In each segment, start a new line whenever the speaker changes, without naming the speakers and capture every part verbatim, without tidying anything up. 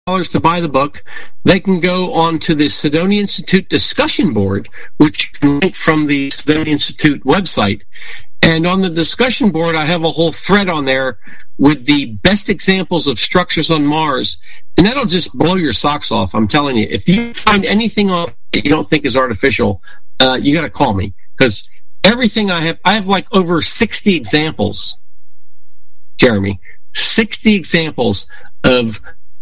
dollars to buy the book, they can go on to the Sidoni Institute discussion board, which you can link from the Sidoni Institute website. And on the discussion board, I have a whole thread on there with the best examples of structures on Mars. And that'll just blow your socks off, I'm telling you. If you find anything on that you don't think is artificial, uh, you got to call me. Because everything I have, I have like over sixty examples, Jeremy, sixty examples of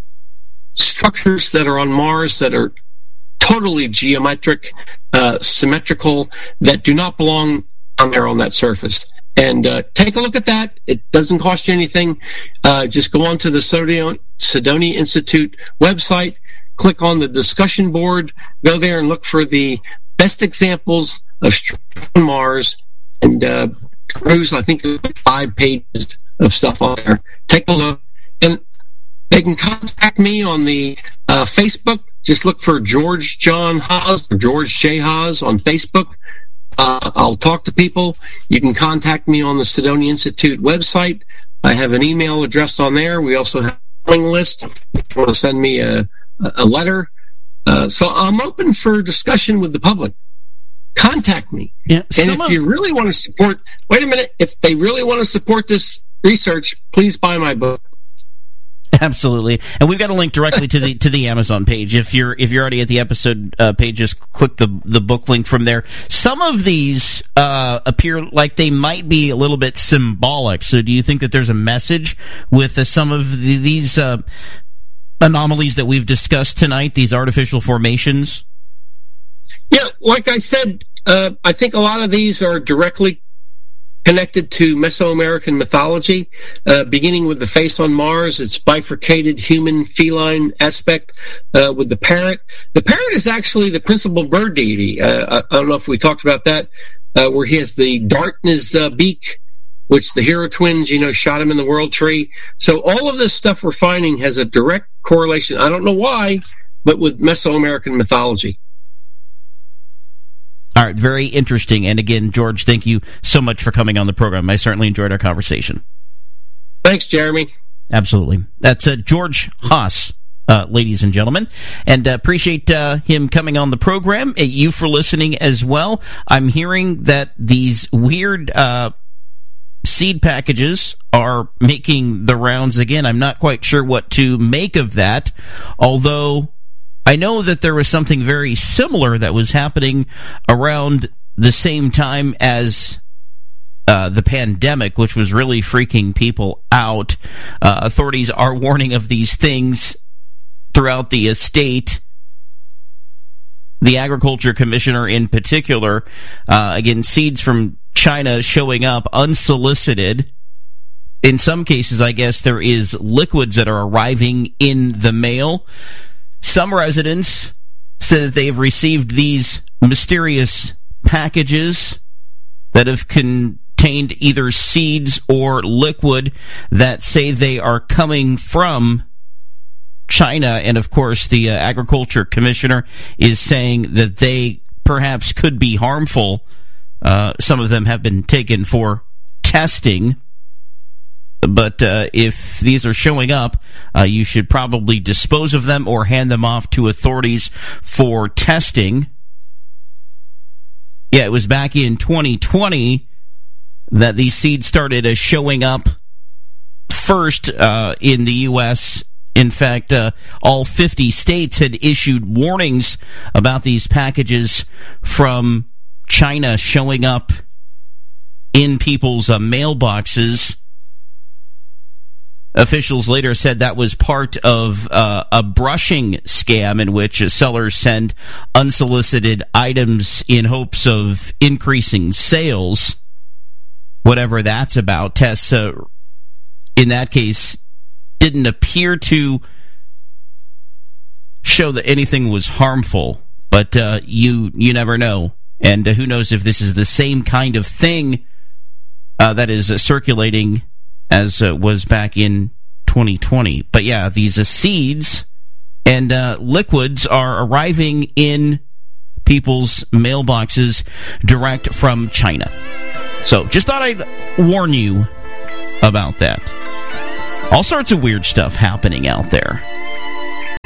structures that are on Mars that are totally geometric, uh, symmetrical, that do not belong on there on that surface. And uh, take a look at that. It doesn't cost you anything. Uh, just go on to the Sidoni Institute website, click on the discussion board, go there and look for the best examples of structures on Mars, and uh, peruse, I think, five pages of stuff on there. Take a look. And they can contact me on the uh, Facebook. Just look for George John Haas or George J. Haas on Facebook. Uh, I'll talk to people. You can contact me on the Sidoni Institute website. I have an email address on there. We also have a mailing list if you want to send me a, a letter. Uh, so I'm open for discussion with the public. Contact me.
Yeah,
and if
of-
you really want to support, wait a minute, if they really want to support this research, please buy my book.
Absolutely, and we've got a link directly to the to the Amazon page. If you're if you're already at the episode uh, page, just click the the book link from there. Some of these uh, appear like they might be a little bit symbolic. So, do you think that there's a message with uh, some of the, these uh, anomalies that we've discussed tonight? These artificial formations.
Yeah, like I said, uh, I think a lot of these are directly connected to Mesoamerican mythology, uh, beginning with the face on Mars, its bifurcated human-feline aspect uh, with the parrot. The parrot is actually the principal bird deity. Uh, I, I don't know if we talked about that, uh, where he has the dart in his uh, beak, which the Hero twins, you know, shot him in the World Tree. So all of this stuff we're finding has a direct correlation. I don't know why, but with Mesoamerican mythology.
All right, very interesting. And again, George, thank you so much for coming on the program. I certainly enjoyed our conversation.
Thanks, Jeremy.
Absolutely. That's uh, George Haas, uh, ladies and gentlemen, and uh, appreciate uh, him coming on the program. Uh, you for listening as well. I'm hearing that these weird uh, seed packages are making the rounds again. I'm not quite sure what to make of that, although I know that there was something very similar that was happening around the same time as uh, the pandemic, which was really freaking people out. Uh, authorities are warning of these things throughout the state. The Agriculture Commissioner in particular, uh, again, seeds from China showing up unsolicited. In some cases, I guess there is liquids that are arriving in the mail. Some residents say that they've received these mysterious packages that have contained either seeds or liquid that say they are coming from China. And of course, the uh, Agriculture Commissioner is saying that they perhaps could be harmful. Uh, some of them have been taken for testing. But uh, if these are showing up, uh, you should probably dispose of them or hand them off to authorities for testing. Yeah, it was back in twenty twenty that these seeds started uh, showing up first uh, in the U S. In fact, uh, all fifty states had issued warnings about these packages from China showing up in people's uh, mailboxes. Officials later said that was part of uh, a brushing scam in which uh, sellers send unsolicited items in hopes of increasing sales. Whatever that's about. Tests, uh, in that case, didn't appear to show that anything was harmful, but uh, you you never know. And uh, who knows if this is the same kind of thing uh, that is uh, circulating as uh, was back in twenty twenty. But yeah, these uh, seeds and uh, liquids are arriving in people's mailboxes direct from China. So just thought I'd warn you about that. All sorts of weird stuff happening out there.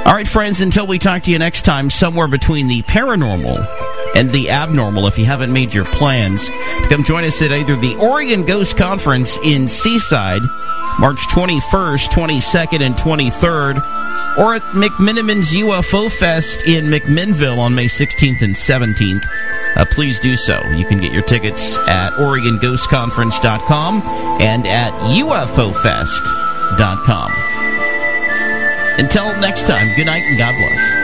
All right, friends, until we talk to you next time, somewhere between the paranormal and the abnormal, if you haven't made your plans, come join us at either the Oregon Ghost Conference in Seaside, March twenty-first, twenty-second, and twenty-third, or at McMiniman's U F O Fest in McMinnville on May sixteenth and seventeenth. Uh, please do so. You can get your tickets at Oregon Ghost Conference dot com and at U F O Fest dot com. Until next time, good night and God bless.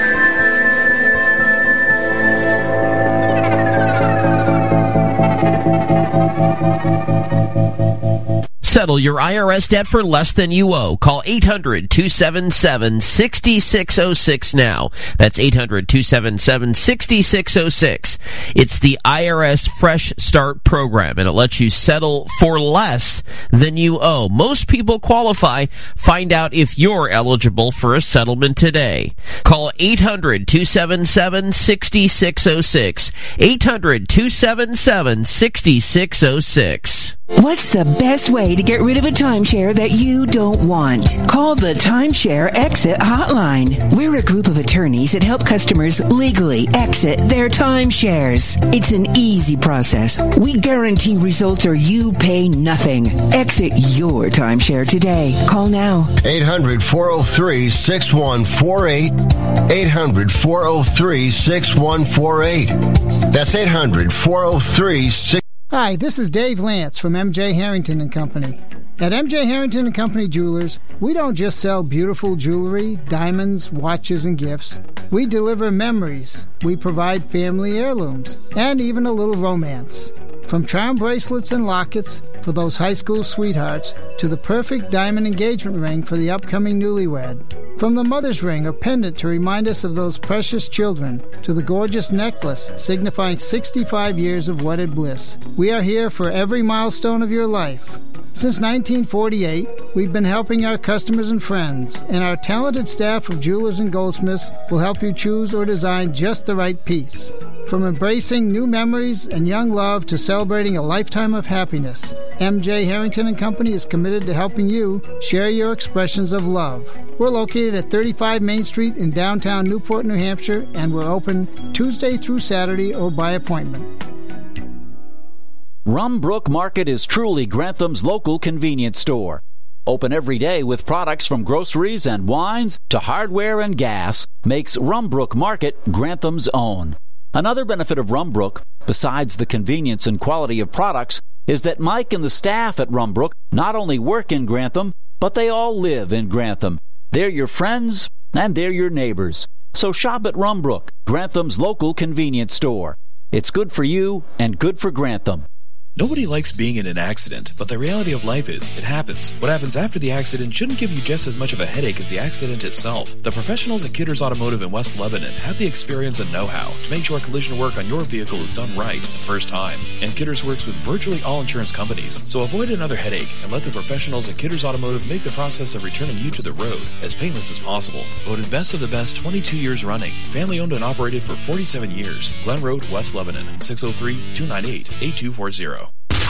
Settle your I R S debt for less than you owe. Call eight hundred, two seven seven, six six zero six now. That's eight hundred, two seven seven, six six zero six. It's the I R S Fresh Start program, and it lets you settle for less than you owe. Most people qualify. Find out if you're eligible for a settlement today. Call eight hundred, two seven seven, six six zero six. eight hundred, two seven seven, six six zero six.
What's the best way to get rid of a timeshare that you don't want? Call the Timeshare Exit Hotline. We're a group of attorneys that help customers legally exit their timeshares. It's an easy process. We guarantee results or you pay nothing. Exit your timeshare today. Call now.
eight hundred, four oh three, six one four eight. eight hundred, four oh three, six one four eight. That's eight hundred, four oh three, six one four eight.
Hi, this is Dave Lance from M J Harrington and Company. At M J Harrington and Company Jewelers, we don't just sell beautiful jewelry, diamonds, watches, and gifts. We deliver memories. We provide family heirlooms, and even a little romance. From charm bracelets and lockets for those high school sweethearts to the perfect diamond engagement ring for the upcoming newlywed. From the mother's ring or pendant to remind us of those precious children to the gorgeous necklace signifying sixty-five years of wedded bliss. We are here for every milestone of your life. Since nineteen forty-eight, we've been helping our customers and friends, and our talented staff of jewelers and goldsmiths will help you choose or design just the right piece. From embracing new memories and young love to celebrating a lifetime of happiness, M J Harrington and Company is committed to helping you share your expressions of love. We're located at thirty-five Main Street in downtown Newport, New Hampshire, and we're open Tuesday through Saturday or by appointment.
Rumbrook Market is truly Grantham's local convenience store. Open every day with products from groceries and wines to hardware and gas makes Rumbrook Market Grantham's own. Another benefit of Rumbrook, besides the convenience and quality of products, is that Mike and the staff at Rumbrook not only work in Grantham, but they all live in Grantham. They're your friends and they're your neighbors. So shop at Rumbrook, Grantham's local convenience store. It's good for you and good for Grantham.
Nobody likes being in an accident, but the reality of life is, it happens. What happens after the accident shouldn't give you just as much of a headache as the accident itself. The professionals at Kidders Automotive in West Lebanon have the experience and know-how to make sure collision work on your vehicle is done right the first time. And Kidders works with virtually all insurance companies, so avoid another headache and let the professionals at Kidders Automotive make the process of returning you to the road as painless as possible. Voted best of the best twenty-two years running. Family owned and operated for forty-seven years. Glen Road, West Lebanon, six oh three, two nine eight, eight two four zero.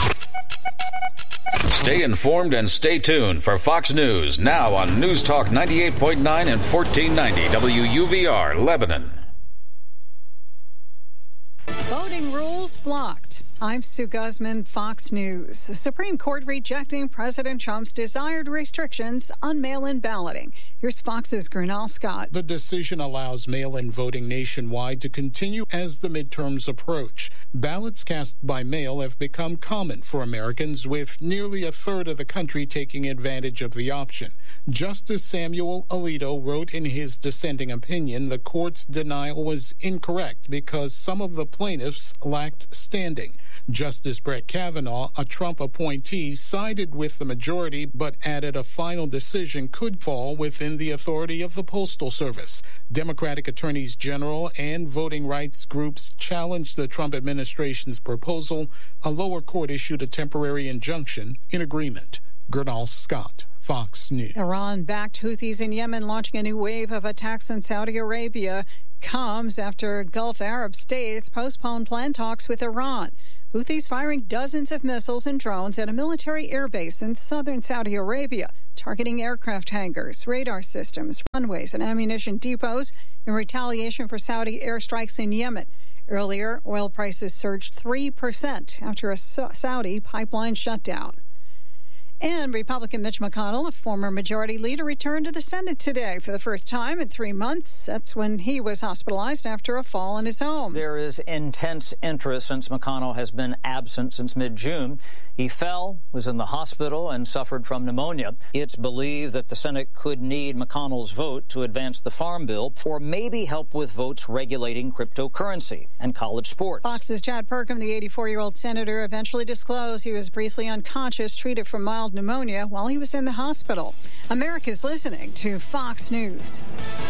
Stay informed and stay tuned for Fox News, now on News Talk ninety-eight point nine and fourteen ninety W U V R, Lebanon.
Voting rules blocked. I'm Sue Guzman, Fox News. The Supreme Court rejecting President Trump's desired restrictions on mail-in balloting. Here's Fox's Grinnell Scott.
The decision allows mail-in voting nationwide to continue as the midterms approach. Ballots cast by mail have become common for Americans, with nearly a third of the country taking advantage of the option. Justice Samuel Alito wrote in his dissenting opinion the court's denial was incorrect because some of the plaintiffs lacked standing. Justice Brett Kavanaugh, a Trump appointee, sided with the majority but added a final decision could fall within the authority of the Postal Service. Democratic attorneys general and voting rights groups challenged the Trump administration's proposal. A lower court issued a temporary injunction in agreement. Gernal Scott, Fox News.
Iran-backed Houthis in Yemen launching a new wave of attacks in Saudi Arabia comes after Gulf Arab states postponed planned talks with Iran. Houthis firing dozens of missiles and drones at a military airbase in southern Saudi Arabia. targeting aircraft hangars, radar systems, runways, and ammunition depots in retaliation for Saudi airstrikes in Yemen. Earlier, oil prices surged three percent after a Saudi pipeline shutdown. And Republican Mitch McConnell, a former majority leader, returned to the Senate today for the first time in three months. That's when he was hospitalized after a fall in his home.
There is intense interest since McConnell has been absent since mid-June. He fell, was in the hospital, and suffered from pneumonia. It's believed that the Senate could need McConnell's vote to advance the Farm Bill or maybe help with votes regulating cryptocurrency and college sports.
Fox's Chad Perkin, the eighty-four-year-old senator, eventually disclosed he was briefly unconscious, treated for mild pneumonia while he was in the hospital. America's listening to Fox News.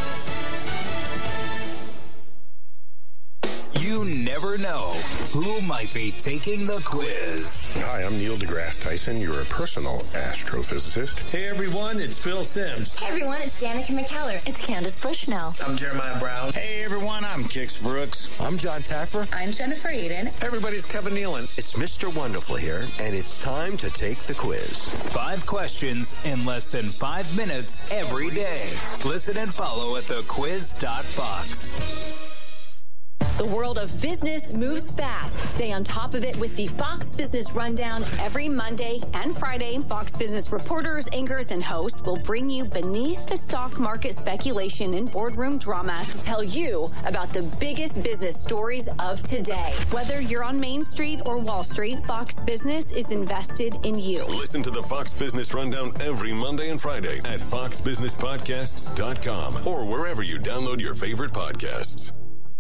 You never know who might be taking the quiz.
Hi, I'm Neil deGrasse Tyson, your personal astrophysicist.
Hey everyone, it's Phil Simms.
Hey everyone, it's Danica McKellar. It's Candace Bushnell.
I'm Jeremiah Brown.
Hey everyone, I'm Kix Brooks.
I'm John Taffer.
I'm Jennifer Eden.
Everybody's Kevin Nealon.
It's Mister Wonderful here, and it's time to take the quiz.
Five questions in less than five minutes every day. Listen and follow at the quiz dot fox.
The world of business moves fast. Stay on top of it with the Fox Business Rundown every Monday and Friday. Fox Business reporters, anchors, and hosts will bring you beneath the stock market speculation and boardroom drama to tell you about the biggest business stories of today. Whether you're on Main Street or Wall Street, Fox Business is invested in you.
Listen to the Fox Business Rundown every Monday and Friday at fox business podcasts dot com or wherever you download your favorite podcasts.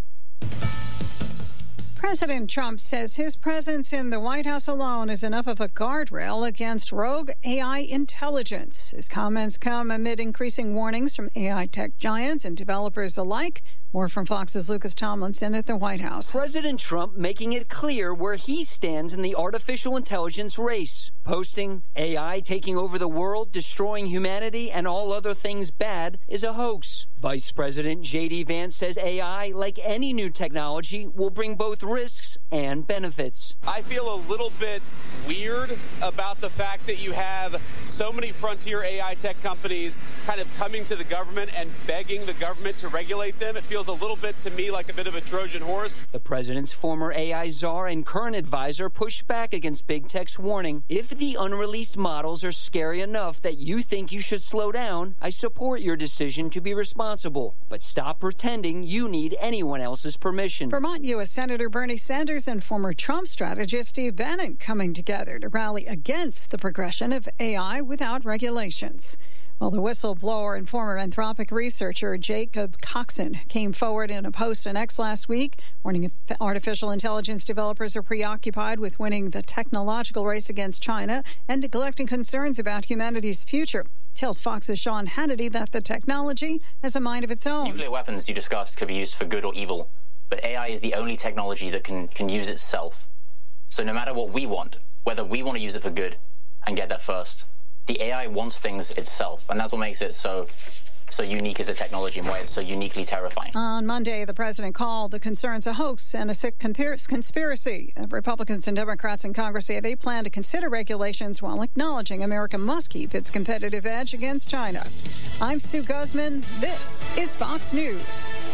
President Trump says his presence in the White House alone is enough of a guardrail against rogue A I intelligence. His comments come amid increasing warnings from A I tech giants and developers alike. More from Fox's Lucas Tomlinson at the White House.
President Trump making it clear where he stands in the artificial intelligence race, posting A I taking over the world, destroying humanity, and all other things bad is a hoax. Vice President J D Vance says A I, like any new technology, will bring both risks and benefits.
I feel a little bit weird about the fact that you have so many frontier A I tech companies kind of coming to the government and begging the government to regulate them. It feels a little bit to me like a bit of a Trojan horse.
The president's former A I czar and current advisor pushed back against big tech's warning. If the unreleased models are scary enough that you think you should slow down, I support your decision to be responsible. But stop pretending you need anyone else's permission.
Vermont U S Senator Bernie Sanders and former Trump strategist Steve Bannon coming together to rally against the progression of A I without regulations. Well, the whistleblower and former Anthropic researcher Jacob Coxon came forward in a post on X last week, warning artificial intelligence developers are preoccupied with winning the technological race against China and neglecting concerns about humanity's future. Tells Fox's Sean Hannity that the technology has a mind of its own.
Nuclear weapons, you discussed, could be used for good or evil, but A I is the only technology that can, can use itself. So no matter what we want, whether we want to use it for good and get there first, the A I wants things itself, and that's what makes it so so unique as a technology and why it's so uniquely terrifying.
On Monday, the president called the concerns a hoax and a sick conspiracy. Republicans and Democrats in Congress say they plan to consider regulations while acknowledging America must keep its competitive edge against China. I'm Sue Guzman. This is Fox News.